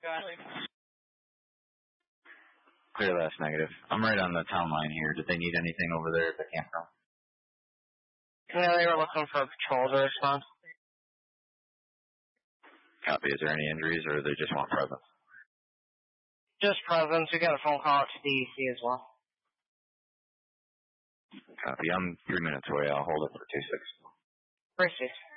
Clear last negative. I'm right on the town line here. Did they need anything over there at the campground? Yeah, they were looking for a patrol to respond. Copy. Is there any injuries, or they just want presence? Just presence. We got a phone call out to DEC as well. Copy. I'm 3 minutes away. I'll hold it for 2-6. Appreciate it.